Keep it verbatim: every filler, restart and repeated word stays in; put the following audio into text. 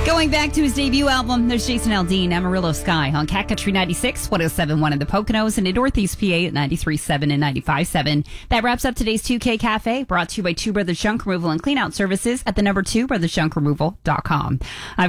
Going back to his debut album, there's Jason Aldean, Amarillo Sky on Cat Country ninety-six, one oh seven point one in the Poconos, and in Northeast P A at ninety-three point seven and ninety-five point seven. That wraps up today's two K Cafe, brought to you by Two Brothers Junk Removal and Cleanout Services at the number two brothers junk removal dot com. I've